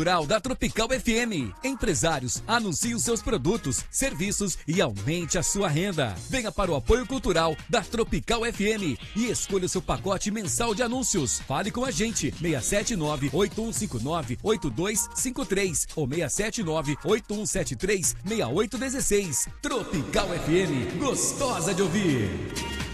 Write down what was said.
Rural da Tropical FM. Empresários, anuncie os seus produtos, serviços e aumente a sua renda. Venha para o apoio cultural da Tropical FM e escolha o seu pacote mensal de anúncios. Fale com a gente, 679-8159-8253 ou 679-8173-6816. Tropical FM, gostosa de ouvir.